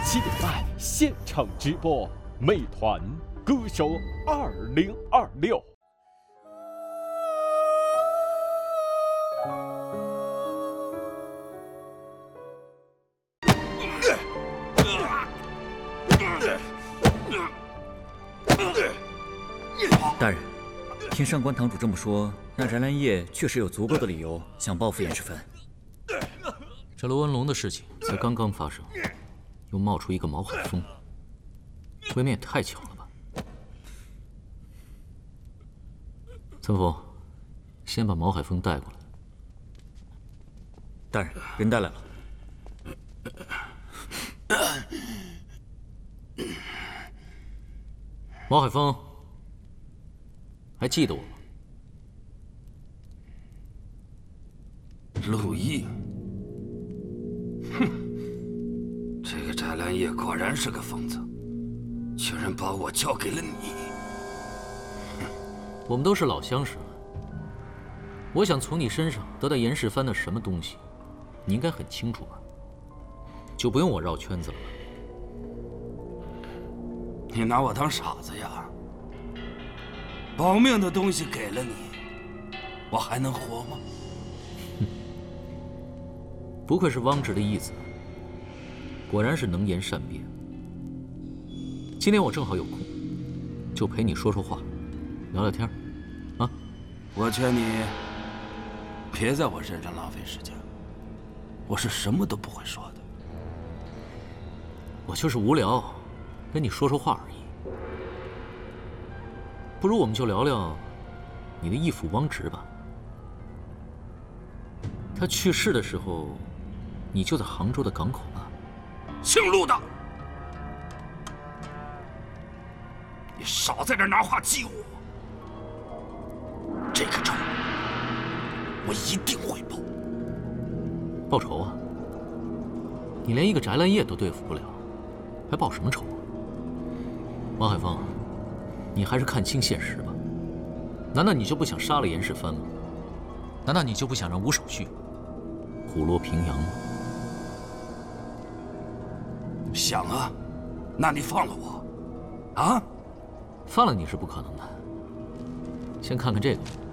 7点半现场直播，美团歌手2026。 大人，听上官堂主这么说，那翟兰叶确实有足够的理由想报复严世蕃。 这罗文龙的事情才刚刚发生，又冒出一个毛海峰，未免也太巧了吧？岑福，先把毛海峰带过来。 大人，人带来了。 毛海峰，还记得我吗？ 陆毅，哼，这个翟兰叶果然是个疯子，居然把我交给了你。 我们都是老相识了，我想从你身上得到严世蕃的什么东西，你应该很清楚吧？就不用我绕圈子了吧？ 你拿我当傻子呀？保命的东西给了你，我还能活吗？ 不愧是汪直的义子，果然是能言善辩。今天我正好有空，就陪你说说话，聊聊天，啊！ 我劝你别在我身上浪费时间，我是什么都不会说的。 我就是无聊，跟你说说话而已。不如我们就聊聊你的义父汪直吧。他去世的时候，你就在杭州的港口吧？ 姓陆的，你少在这拿话激我！这个仇，我一定会报。 报仇啊？你连一个翟兰叶都对付不了，还报什么仇啊？王海峰，你还是看清现实吧。难道你就不想杀了严世蕃吗？难道你就不想让吴守绪虎落平阳吗？ 想啊，那你放了我，啊？ 放了你是不可能的。先看看这个。